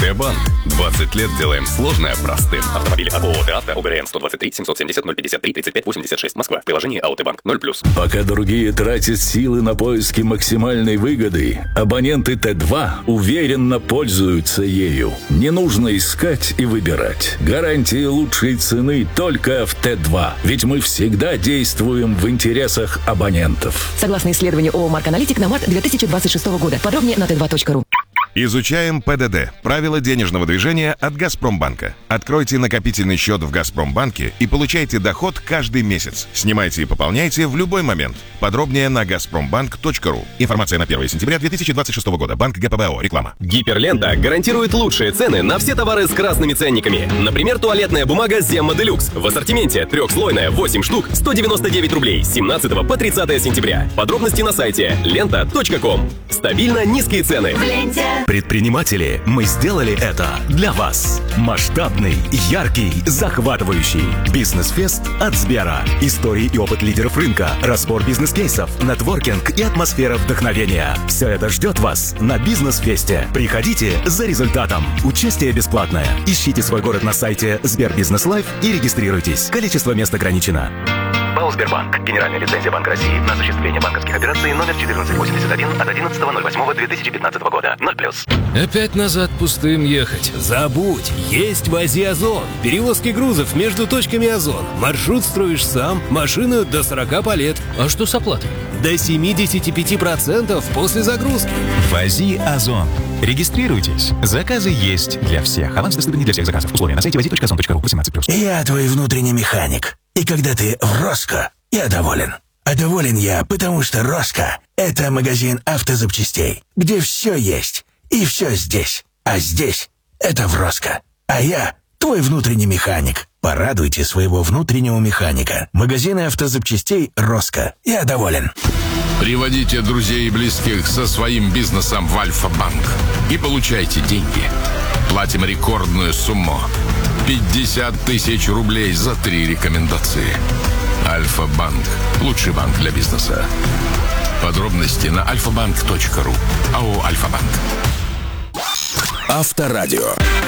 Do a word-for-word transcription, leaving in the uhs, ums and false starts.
Авиабанк. двадцать лет делаем сложное простым. Автомобили от ООО «ТАВТО», ОГРН сто двадцать три семьсот семьдесят ноль пятьдесят три тридцать пять восемьдесят шесть, Москва. Приложение АОТБанк ноль плюс. Пока другие тратят силы на поиски максимальной выгоды, абоненты Т два уверенно пользуются ею. Не нужно искать и выбирать. Гарантия лучшей цены только в Т два. Ведь мы всегда действуем в интересах абонентов. Согласно исследованию ООО «Марк Аналитик» на март две тысячи двадцать шестого года. Подробнее на тэ два точка ру. Изучаем П Д Д – правила денежного движения от «Газпромбанка». Откройте накопительный счет в «Газпромбанке» и получайте доход каждый месяц. Снимайте и пополняйте в любой момент. Подробнее на газпромбанк точка ру. Информация на первое сентября две тысячи двадцать шестого года. Банк Г П Б О. Реклама. Гиперлента гарантирует лучшие цены на все товары с красными ценниками. Например, туалетная бумага Земма Делюкс. В ассортименте трехслойная, восемь штук, сто девяносто девять рублей с семнадцатого по тридцатое сентября. Подробности на сайте лента точка ком. Стабильно низкие цены. В ленте. Предприниматели, мы сделали это для вас. Масштабный, яркий, захватывающий бизнес-фест от Сбера. Истории и опыт лидеров рынка, разбор бизнес-кейсов, нетворкинг и атмосфера вдохновения. Все это ждет вас на бизнес-фесте. Приходите за результатом. Участие бесплатное. Ищите свой город на сайте Сбербизнес Лайф и регистрируйтесь. Количество мест ограничено. ПАО «Сбербанк». Генеральная лицензия Банка России на осуществление банковских операций номер четырнадцать восемьдесят один от одиннадцатого ноль восьмого две тысячи пятнадцатого года. ноль плюс. Опять назад пустым ехать. Забудь. Есть в Азии Озон. Перевозки грузов между точками Озон. Маршрут строишь сам, машину до сорока по лет. А что с оплатой? До семьдесят пять процентов после загрузки. В Азии Озон. Регистрируйтесь. Заказы есть для всех. Аванс доступен не для всех заказов. Условия на сайте вози точка озон точка ру. восемнадцать плюс. Я твой внутренний механик. И когда ты в Роско, я доволен. А доволен я, потому что Роско – это магазин автозапчастей, где все есть и все здесь. А здесь – это в Роско. А я твой внутренний механик. Порадуйте своего внутреннего механика. Магазины автозапчастей Роско. Я доволен. Приводите друзей и близких со своим бизнесом в Альфа-банк и получайте деньги. Платим рекордную сумму – пятьдесят тысяч рублей за три рекомендации. Альфа-банк – лучший банк для бизнеса. Подробности на альфа банк точка ру. АО «Альфа-банк». Авторадио.